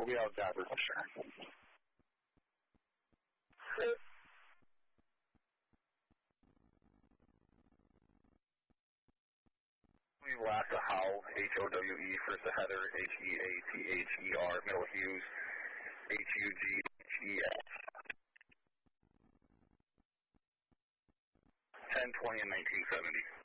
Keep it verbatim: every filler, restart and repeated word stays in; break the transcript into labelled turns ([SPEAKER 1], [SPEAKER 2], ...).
[SPEAKER 1] We'll be out Goddard for sure. We last a Howe, H O W E, first a Heather, H E A T H E R, middle Hughes, H U G H E S. ten twenty and nineteen seventy.